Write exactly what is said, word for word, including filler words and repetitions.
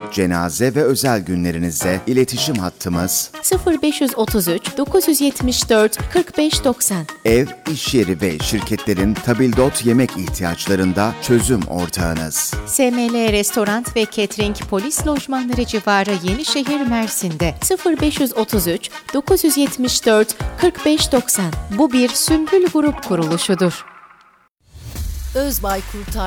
cenaze ve özel günlerinizde iletişim hattımız sıfır beş otuz üç dokuz yetmiş dört kırk beş doksan. ev, iş yeri ve şirketlerin tabildot yemek ihtiyaçlarında çözüm ortağınız. S M L Restoran ve Catering Polis Lojmanları civarı Yenişehir, Mersin'de sıfır beş otuz üç dokuz yetmiş dört kırk beş doksan. Bu bir Sümbül Grup kuruluşudur. Özbay Kurtar